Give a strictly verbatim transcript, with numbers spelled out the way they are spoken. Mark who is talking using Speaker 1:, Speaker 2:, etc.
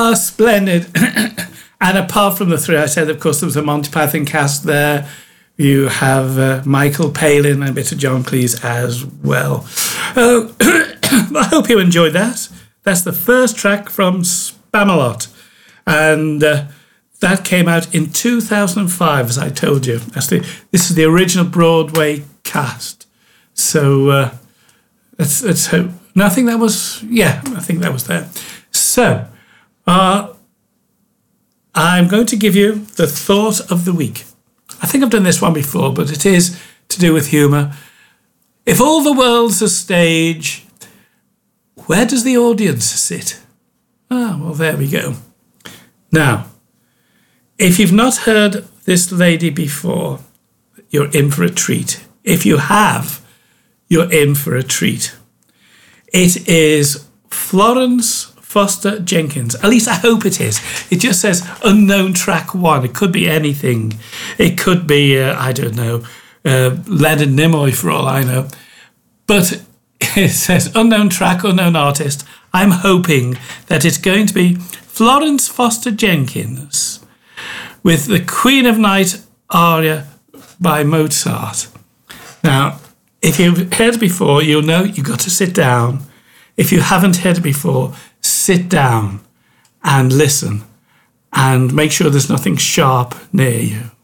Speaker 1: Ah, splendid. And apart from the three I said, of course, there was a Monty Python cast there. You have uh, Michael Palin and a bit of John Cleese as well. Uh, I hope you enjoyed that. That's the first track from Spamalot. And uh, that came out in two thousand five, as I told you. That's the, this is the original Broadway cast. So uh, let's, let's hope. No, I think that was, yeah, I think that was there. So, uh, I'm going to give you the thought of the week. I think I've done this one before, but it is to do with humour. If all the world's a stage, where does the audience sit? Ah, well, there we go. Now, if you've not heard this lady before, you're in for a treat. If you have, you're in for a treat. It is Florence Foster Jenkins. At least I hope it is. It just says unknown track one. It could be anything. It could be, uh, I don't know, uh, Leonard Nimoy for all I know. But it says unknown track, unknown artist. I'm hoping that it's going to be Florence Foster Jenkins with the Queen of Night aria by Mozart. Now, if you've heard it before, you'll know you've got to sit down. If you haven't heard it before, sit down and listen and make sure there's nothing sharp near you.